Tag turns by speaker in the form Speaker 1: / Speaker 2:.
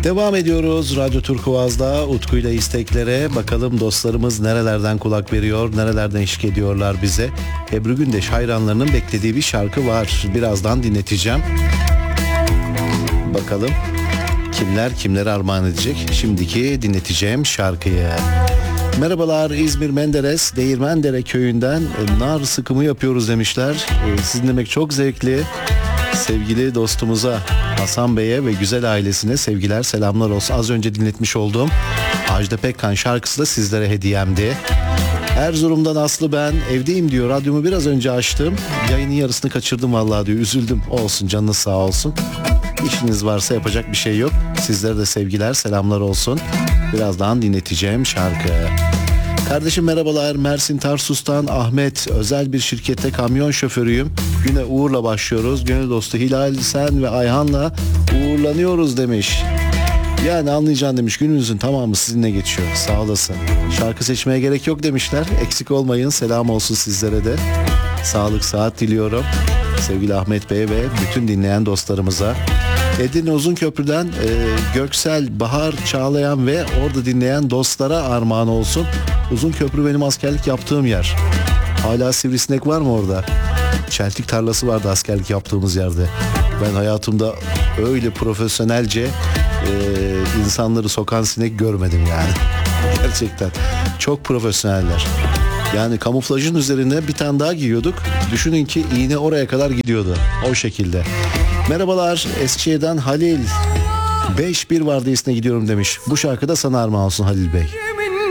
Speaker 1: Devam ediyoruz Radyo Turkuaz'da Utku ile isteklere. Bakalım dostlarımız nerelerden kulak veriyor, nerelerden eşlik ediyorlar bize. Ebru Gündeş hayranlarının beklediği bir şarkı var. Birazdan dinleteceğim. Bakalım kimler kimlere armağan edecek şimdiki dinleteceğim şarkıyı. Merhabalar, İzmir Menderes Değirmendere köyünden nar sıkımı yapıyoruz demişler. Siz dinlemek çok zevkli. Sevgili dostumuza Hasan Bey'e ve güzel ailesine sevgiler, selamlar olsun. Az önce dinletmiş olduğum Ajda Pekkan şarkısı da sizlere hediyemdi. Erzurum'dan Aslı ben, evdeyim diyor, radyomu biraz önce açtım. Yayının yarısını kaçırdım vallahi diyor, üzüldüm. Olsun, canınız sağ olsun. İşiniz varsa yapacak bir şey yok. Sizlere de sevgiler, selamlar olsun. Birazdan dinleteceğim şarkı. Kardeşim merhabalar, Mersin Tarsus'tan Ahmet, özel bir şirkette kamyon şoförüyüm. Güne uğurla başlıyoruz. Gönül dostu Hilal, sen ve Ayhan'la uğurlanıyoruz demiş. Yani anlayacaksın demiş, gününüzün tamamı sizinle geçiyor. Sağ olasın. Şarkı seçmeye gerek yok demişler. Eksik olmayın, selam olsun sizlere de. Sağlık sıhhat diliyorum. Sevgili Ahmet Bey ve bütün dinleyen dostlarımıza. Edirne Uzunköprü'den Göksel, Bahar, Çağlayan ve orada dinleyen dostlara armağan olsun. Uzunköprü benim askerlik yaptığım yer. Hala sivrisinek var mı orada? Çeltik tarlası vardı askerlik yaptığımız yerde. Ben hayatımda öyle profesyonelce insanları sokan sinek görmedim yani. Gerçekten çok profesyoneller. Yani kamuflajın üzerine bir tane daha giyiyorduk. Düşünün ki iğne oraya kadar gidiyordu. O şekilde. Merhabalar, Eskişehir'den Halil. 5-1 vardiyasına gidiyorum demiş. Bu şarkı da sana armağan olsun Halil Bey.